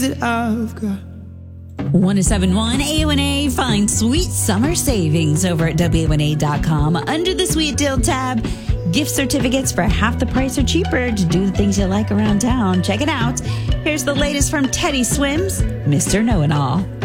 days that I've got. 1071 A1A. Find sweet summer savings over at WA1A.com under the Sweet Deal tab. Gift certificates for half the price or cheaper to do the things you like around town. Check it out. Here's the latest from Teddy Swims, Mr. Know-It-All.